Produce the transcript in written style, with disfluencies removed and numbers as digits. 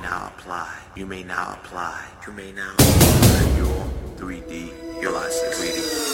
now apply. You may now apply. You may now apply your 3D, your license 3D.